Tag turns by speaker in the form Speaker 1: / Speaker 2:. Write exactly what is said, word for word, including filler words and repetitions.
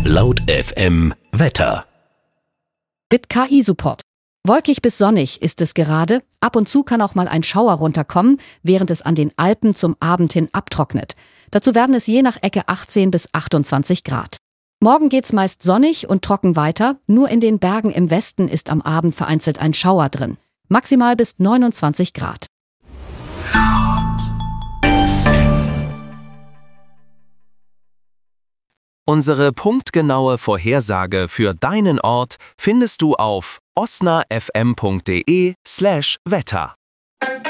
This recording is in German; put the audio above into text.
Speaker 1: Laut F M Wetter.
Speaker 2: Mit K I-Support. Wolkig bis sonnig ist es gerade. Ab und zu kann auch mal ein Schauer runterkommen, während es an den Alpen zum Abend hin abtrocknet. Dazu werden es je nach Ecke achtzehn bis achtundzwanzig Grad. Morgen geht's meist sonnig und trocken weiter. Nur in den Bergen im Westen ist am Abend vereinzelt ein Schauer drin. Maximal bis neunundzwanzig Grad.
Speaker 3: Unsere punktgenaue Vorhersage für deinen Ort findest du auf osnafm punkt de slash Wetter.